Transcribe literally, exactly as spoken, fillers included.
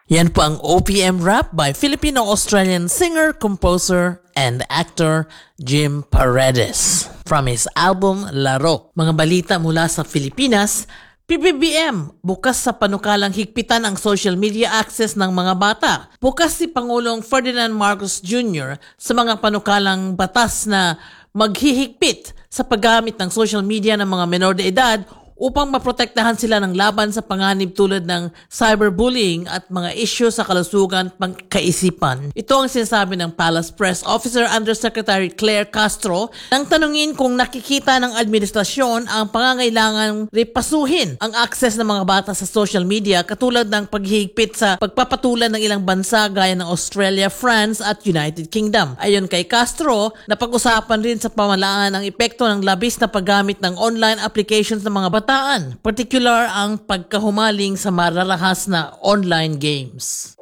Yan po ang O P M rap by Filipino-Australian singer, composer, and actor Jim Paredes from his album Laro. Mga balita mula sa Pilipinas. P B B M, bukas sa panukalang higpitan ang social media access ng mga bata. Bukas si Pangulong Ferdinand Marcos Junior sa mga panukalang batas na maghihigpit sa paggamit ng social media ng mga menor de edad upang maprotektahan sila ng laban sa panganib tulad ng cyberbullying at mga isyu sa kalusugan at pangkaisipan. Ito ang sinasabi ng Palace Press Officer Undersecretary Claire Castro nang tanungin kung nakikita ng administrasyon ang pangangailangan repasuhin ang access ng mga bata sa social media katulad ng paghihigpit sa pagpapatulan ng ilang bansa gaya ng Australia, France at United Kingdom. Ayon kay Castro, napag-usapan rin sa pamahalaan ang epekto ng labis na paggamit ng online applications ng mga bata, particular ang pagkahumaling sa mararahas na online games.